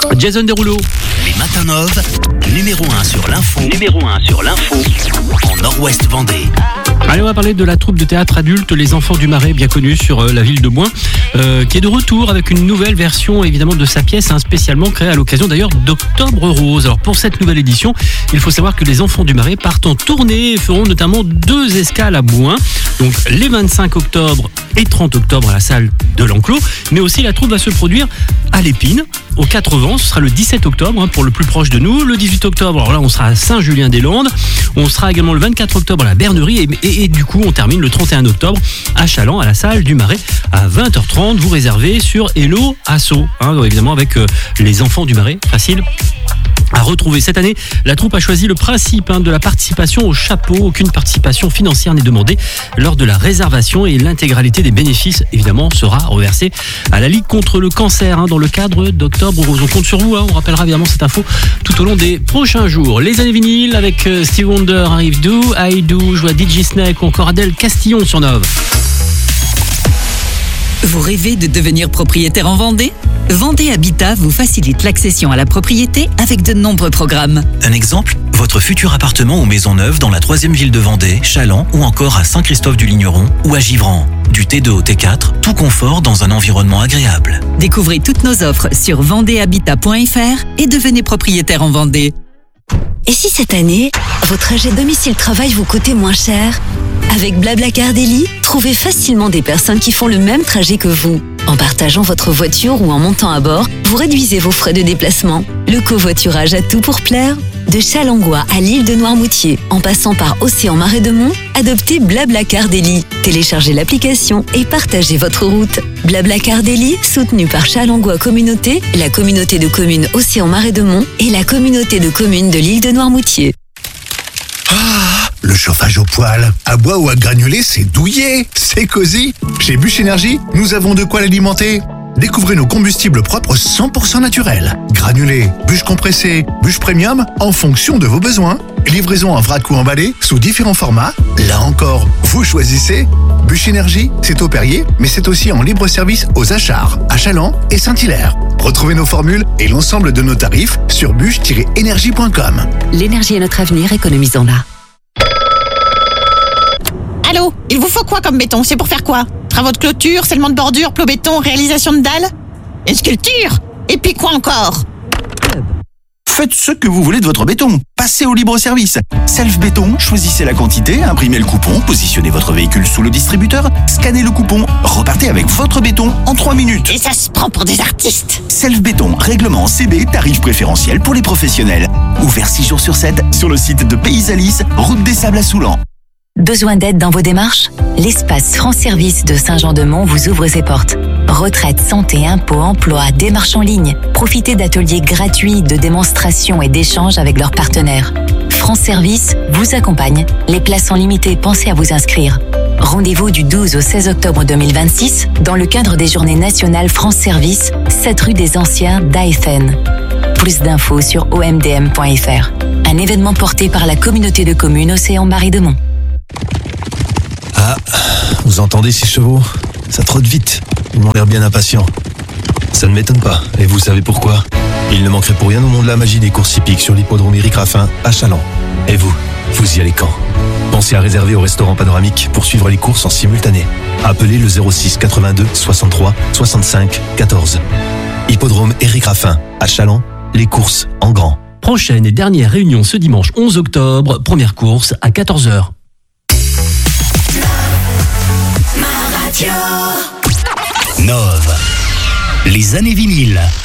Jason Derulo. Les matins Nov, numéro 1 sur l'info. En Nord-Ouest Vendée. Allez, on va parler de la troupe de théâtre adulte Les Enfants du Marais, bien connue sur la ville de Bouin, qui est de retour avec une nouvelle version évidemment de sa pièce, spécialement créée à l'occasion d'ailleurs d'Octobre Rose. Alors pour cette nouvelle édition, il faut savoir que Les Enfants du Marais partent en tournée et feront notamment 2 escales à Bouin, donc les 25 octobre et 30 octobre à la salle de l'Enclos, mais aussi la troupe va se produire à l'Épine, aux 4 vents, ce sera le 17 octobre pour le plus proche de nous, le 18 octobre, alors là on sera à Saint-Julien-des-Landes, on sera également le 24 octobre à la Bernerie et du coup on termine le 31 octobre à Chaland, à la salle du Marais à 20h30, vous réservez sur Hello Asso, évidemment avec Les Enfants du Marais, facile à retrouver. Cette année, la troupe a choisi le principe de la participation au chapeau. Aucune participation financière n'est demandée lors de la réservation et l'intégralité des bénéfices, évidemment, sera reversée à la Ligue contre le cancer dans le cadre d'Octobre Rose. On compte sur vous, on rappellera évidemment cette info tout au long des prochains jours. Les années vinyles avec Stevie Wonder arrive Do, I Do, joue à DJ Snake ou encore Adèle Castillon sur Nov. Vous rêvez de devenir propriétaire en Vendée ? Vendée Habitat vous facilite l'accession à la propriété avec de nombreux programmes. Un exemple, votre futur appartement ou maison neuve dans la 3e ville de Vendée, Chaland ou encore à Saint-Christophe-du-Ligneron ou à Givran. Du T2 au T4, tout confort dans un environnement agréable. Découvrez toutes nos offres sur vendéhabitat.fr et devenez propriétaire en Vendée. Et si cette année, vos trajets domicile-travail vous coûtaient moins cher ? Avec Blablacar Daily, trouvez facilement des personnes qui font le même trajet que vous. En partageant votre voiture ou en montant à bord, vous réduisez vos frais de déplacement. Le covoiturage a tout pour plaire. De Chalongois à l'île de Noirmoutier, en passant par Océan Marais de Mont, adoptez Blablacar Daily. Téléchargez l'application et partagez votre route. Blablacar Daily, soutenu par Chalongois Communauté, la communauté de communes Océan Marais de Mont et la communauté de communes de l'île de Noirmoutier. Le chauffage au poêle, à bois ou à granulés, c'est douillet, c'est cosy. Chez Bûche Énergie, nous avons de quoi l'alimenter. Découvrez nos combustibles propres 100% naturels. Granulés, bûches compressées, bûches premium, en fonction de vos besoins. Livraison en vrac ou emballé, sous différents formats. Là encore, vous choisissez. Bûche Énergie, c'est au Perrier, mais c'est aussi en libre service aux Achats, à Chaland et Saint-Hilaire. Retrouvez nos formules et l'ensemble de nos tarifs sur bûche-énergie.com. L'énergie est notre avenir, économisons-la. Allô, il vous faut quoi comme béton ? C'est pour faire quoi ? Travaux de clôture, scellement de bordure, plots béton, réalisation de dalles ? Une sculpture ? Et puis quoi encore ? Faites ce que vous voulez de votre béton. Passez au libre service. Self Béton, choisissez la quantité, imprimez le coupon, positionnez votre véhicule sous le distributeur, scannez le coupon, repartez avec votre béton en 3 minutes. Et ça se prend pour des artistes. Self Béton, règlement CB, tarif préférentiel pour les professionnels. Ouvert 6 jours sur 7 sur le site de Pays Alice, route des Sables à Soulan. Besoin d'aide dans vos démarches ? L'espace France Service de Saint-Jean-de-Mont vous ouvre ses portes. Retraite, santé, impôts, emploi, démarches en ligne. Profitez d'ateliers gratuits de démonstration et d'échanges avec leurs partenaires. France Service vous accompagne. Les places sont limitées, pensez à vous inscrire. Rendez-vous du 12 au 16 octobre 2026 dans le cadre des Journées nationales France Service, 7 rue des Anciens d'Aeffen. Plus d'infos sur omdm.fr. Un événement porté par la communauté de communes Océan Marais de Mont. Ah, vous entendez ces chevaux ? Ça trotte vite. Ils m'ont l'air bien impatients. Ça ne m'étonne pas. Et vous savez pourquoi ? Il ne manquerait pour rien au monde de la magie des courses hippiques sur l'hippodrome Éric Raffin à Chaland. Et vous y allez quand ? Pensez à réserver au restaurant panoramique pour suivre les courses en simultané. Appelez le 06 82 63 65 14. Hippodrome Éric Raffin à Chaland, les courses en grand. Prochaine et dernière réunion ce dimanche 11 octobre, première course à 14h. Nov, les années vinyles.